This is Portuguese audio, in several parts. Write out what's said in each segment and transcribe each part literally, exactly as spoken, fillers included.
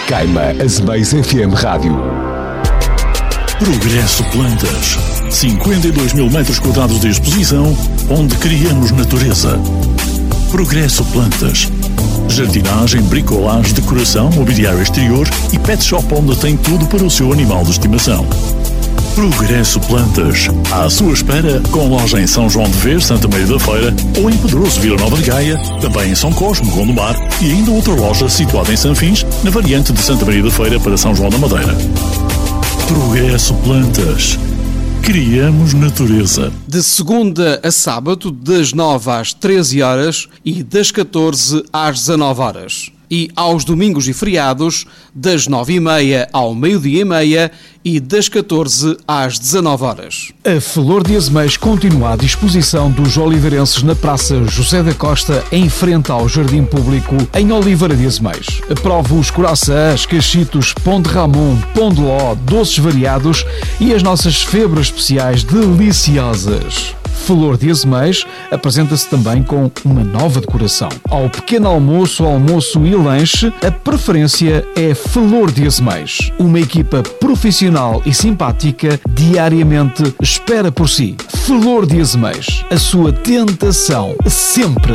Caima Azeméis F M Rádio. Progresso Plantas. cinquenta e dois mil metros quadrados de exposição, onde criamos natureza. Progresso Plantas. Jardinagem, bricolagem, decoração, mobiliário exterior e pet shop onde tem tudo para o seu animal de estimação. Progresso Plantas. À sua espera, com loja em São João de Ver, Santa Maria da Feira, ou em Pedroso, Vila Nova de Gaia, também em São Cosme, Gondomar, e ainda outra loja situada em Sanfins, na variante de Santa Maria da Feira para São João da Madeira. Progresso Plantas. Criamos natureza. De segunda a sábado, das nove às treze horas e das catorze às dezanove horas. E aos domingos e feriados, das nove e meia ao meio-dia e meia e das catorze às dezanove horas. A Flor de Azeméis continua à disposição dos oliveirenses na Praça José da Costa, em frente ao Jardim Público, em Oliveira de Azeméis. Prove os coraçãs, cachitos, pão de Ramon, pão de ló, doces variados e as nossas febras especiais deliciosas. Flor de Azeméis apresenta-se também com uma nova decoração. Ao pequeno almoço, almoço e lanche, a preferência é Flor de Azeméis. Uma equipa profissional e simpática diariamente espera por si. Flor de Azeméis, a sua tentação sempre.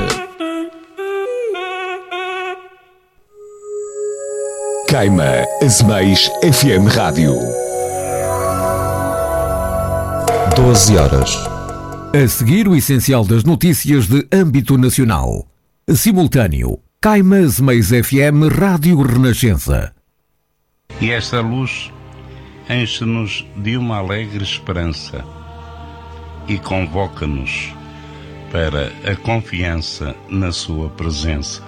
Caima Azeméis F M Rádio. doze horas. A seguir, o essencial das notícias de âmbito nacional. Simultâneo, Caima Azeméis F M Rádio Renascença. E esta luz enche-nos de uma alegre esperança e convoca-nos para a confiança na sua presença.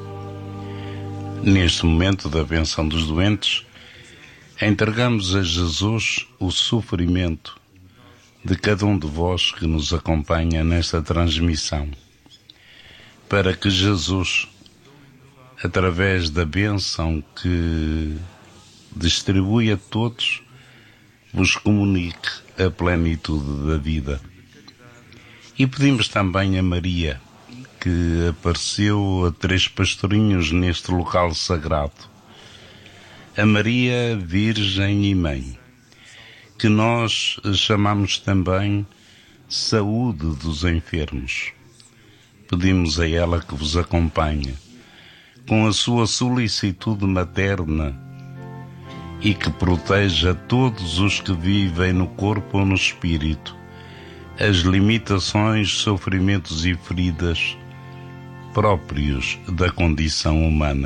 Neste momento da benção dos doentes, entregamos a Jesus o sofrimento de cada um de vós que nos acompanha nesta transmissão, para que Jesus, através da bênção que distribui a todos, vos comunique a plenitude da vida. E pedimos também a Maria, que apareceu a três pastorinhos neste local sagrado, a Maria Virgem e Mãe, que nós chamamos também saúde dos enfermos. Pedimos a ela que vos acompanhe com a sua solicitude materna e que proteja todos os que vivem no corpo ou no espírito, as limitações, sofrimentos e feridas próprios da condição humana.